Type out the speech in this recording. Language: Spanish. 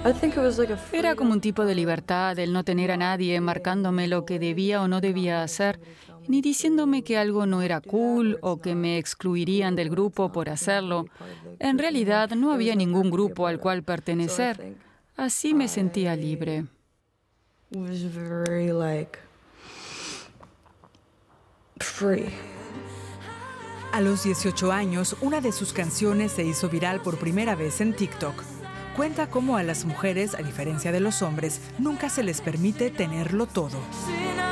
Era como un tipo de libertad, el no tener a nadie marcándome lo que debía o no debía hacer, ni diciéndome que algo no era cool o que me excluirían del grupo por hacerlo. En realidad no había ningún grupo al cual pertenecer. Así me sentía libre. A los 18 años, una de sus canciones se hizo viral por primera vez en TikTok. Cuenta cómo a las mujeres, a diferencia de los hombres, nunca se les permite tenerlo todo.